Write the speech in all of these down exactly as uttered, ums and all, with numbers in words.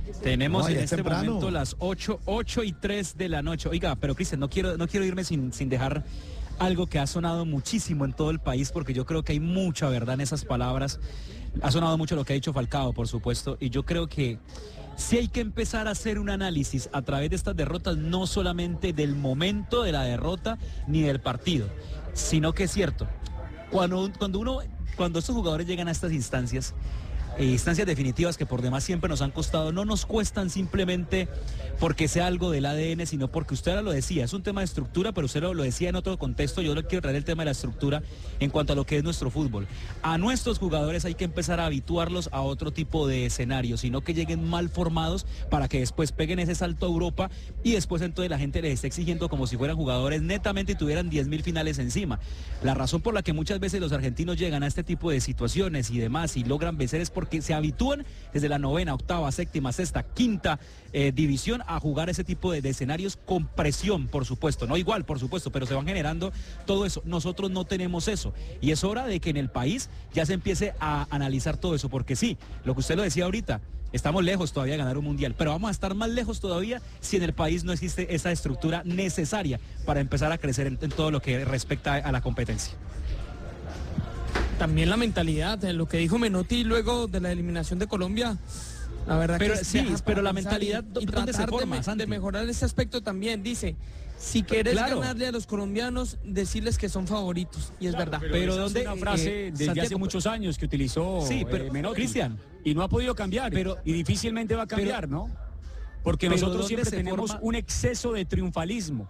Tenemos no, en este temprano. momento las ocho, ocho y tres de la noche. Oiga, pero Cristian, no quiero, no quiero irme sin, sin dejar algo que ha sonado muchísimo en todo el país, porque yo creo que hay mucha verdad en esas palabras. Ha sonado mucho lo que ha dicho Falcao, por supuesto, y yo creo que sí hay que empezar a hacer un análisis a través de estas derrotas, no solamente del momento de la derrota ni del partido, sino que es cierto, cuando, cuando uno, cuando estos jugadores llegan a estas instancias, eh, instancias definitivas que por demás siempre nos han costado, no nos cuestan simplemente porque sea algo del A D N, sino porque usted ahora lo decía, es un tema de estructura, pero usted lo, lo decía en otro contexto. Yo le quiero traer el tema de la estructura en cuanto a lo que es nuestro fútbol. A nuestros jugadores hay que empezar a habituarlos a otro tipo de escenarios, sino que lleguen mal formados para que después peguen ese salto a Europa y después entonces la gente les esté exigiendo como si fueran jugadores netamente y tuvieran diez mil finales encima. La razón por la que muchas veces los argentinos llegan a este tipo de situaciones y demás y logran vencer es porque se habitúan desde la novena, octava, séptima, sexta, quinta eh, división a jugar ese tipo de, de escenarios con presión, por supuesto, no igual, por supuesto, pero se van generando todo eso. Nosotros no tenemos eso y es hora de que en el país ya se empiece a analizar todo eso, porque sí, lo que usted lo decía ahorita, estamos lejos todavía de ganar un mundial, pero vamos a estar más lejos todavía si en el país no existe esa estructura necesaria para empezar a crecer en, en todo lo que respecta a la competencia. También la mentalidad, lo que dijo Menotti luego de la eliminación de Colombia. La verdad pero que sí, pero la mentalidad, y, y ¿dónde se forma, de, de mejorar ese aspecto también. Dice, si quieres claro. ganarle a los colombianos, decirles que son favoritos. Y es claro, verdad. Pero, pero esa ¿dónde, es una frase eh, desde Santiago, hace muchos años que utilizó sí, pero, eh, Menotti. Cristian. Y no ha podido cambiar. Pero, y difícilmente va a cambiar, pero, ¿no? Porque pero nosotros siempre se tenemos forma... un exceso de triunfalismo.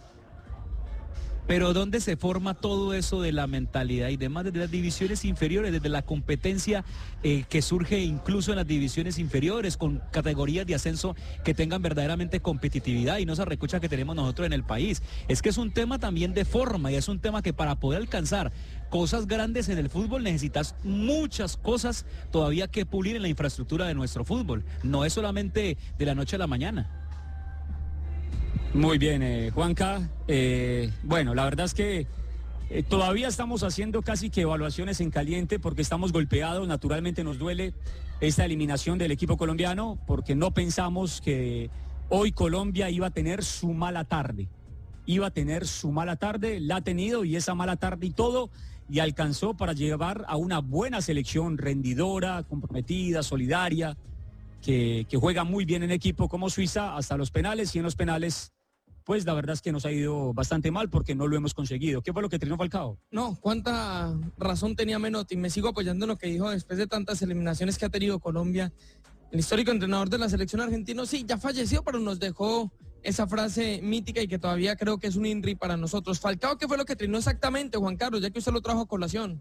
Pero ¿dónde se forma todo eso de la mentalidad y demás? Desde las divisiones inferiores, desde la competencia eh, que surge incluso en las divisiones inferiores, con categorías de ascenso que tengan verdaderamente competitividad y no esa recocha que tenemos nosotros en el país. Es que es un tema también de forma y es un tema que para poder alcanzar cosas grandes en el fútbol necesitas muchas cosas todavía que pulir en la infraestructura de nuestro fútbol. No es solamente de la noche a la mañana. Muy bien, eh, Juanca. Eh, bueno, la verdad es que eh, todavía estamos haciendo casi que evaluaciones en caliente porque estamos golpeados. Naturalmente nos duele esta eliminación del equipo colombiano porque no pensamos que hoy Colombia iba a tener su mala tarde. Iba a tener su mala tarde, la ha tenido y esa mala tarde y todo, y alcanzó para llevar a una buena selección rendidora, comprometida, solidaria, que, que juega muy bien en equipo como Suiza hasta los penales, y en los penales pues la verdad es que nos ha ido bastante mal porque no lo hemos conseguido. ¿Qué fue lo que terminó Falcao? No, cuánta razón tenía Menotti. Me sigo apoyando en lo que dijo después de tantas eliminaciones que ha tenido Colombia. El histórico entrenador de la selección argentina, sí, ya falleció, pero nos dejó esa frase mítica y que todavía creo que es un INRI para nosotros. Falcao, ¿qué fue lo que terminó exactamente, Juan Carlos, ya que usted lo trajo a colación?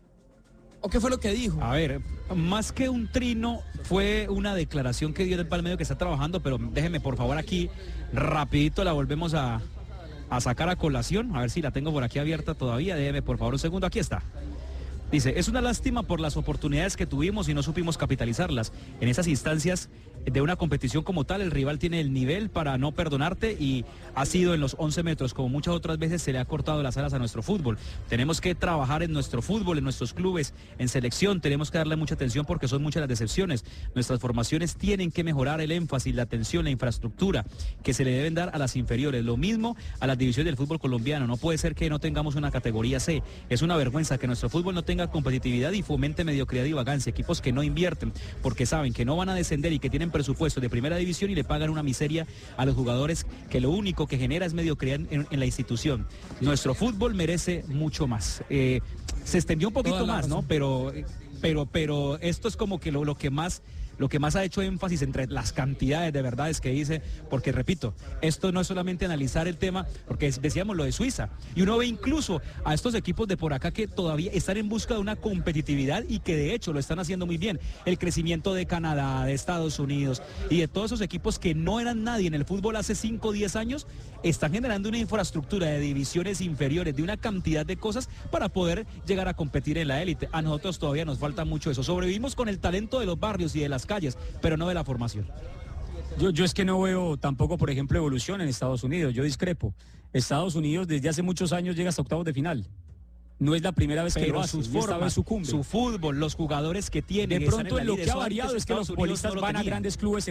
¿O qué fue lo que dijo? A ver, más que un trino, fue una declaración que dio del Palmedio que está trabajando, pero déjeme por favor aquí, rapidito la volvemos a, a sacar a colación, a ver si la tengo por aquí abierta todavía, déjeme por favor un segundo, aquí está. Dice, es una lástima por las oportunidades que tuvimos y no supimos capitalizarlas. En esas instancias de una competición como tal, el rival tiene el nivel para no perdonarte y ha sido en los once metros, como muchas otras veces se le ha cortado las alas a nuestro fútbol. Tenemos que trabajar en nuestro fútbol, en nuestros clubes, en selección, tenemos que darle mucha atención porque son muchas las decepciones. Nuestras formaciones tienen que mejorar el énfasis, la atención, la infraestructura que se le deben dar a las inferiores. Lo mismo a las divisiones del fútbol colombiano. No puede ser que no tengamos una categoría C. Es una vergüenza que nuestro fútbol no tenga competitividad y fomente mediocridad y vagancia, equipos que no invierten porque saben que no van a descender y que tienen presupuesto de primera división y le pagan una miseria a los jugadores que lo único que genera es mediocridad en, en la institución. Nuestro fútbol merece mucho más. Eh, se extendió un poquito más, ¿no? Pero, pero, pero esto es como que lo, lo que más... lo que más ha hecho énfasis entre las cantidades de verdades que dice, porque repito, esto no es solamente analizar el tema, porque decíamos lo de Suiza, y uno ve incluso a estos equipos de por acá que todavía están en busca de una competitividad y que de hecho lo están haciendo muy bien. El crecimiento de Canadá, de Estados Unidos y de todos esos equipos que no eran nadie en el fútbol hace cinco o diez años, están generando una infraestructura de divisiones inferiores, de una cantidad de cosas para poder llegar a competir en la élite. A nosotros todavía nos falta mucho eso. Sobrevivimos con el talento de los barrios y de las calles, pero no de la formación. Yo, yo es que no veo tampoco, por ejemplo, evolución en Estados Unidos. Yo discrepo. Estados Unidos desde hace muchos años llega hasta octavos de final. No es la primera vez que pero lo hace, sus y esta formas, vez sucumbe. su fútbol, los jugadores que tiene. De pronto en lo que ha variado es que los futbolistas futbolistas van a grandes clubes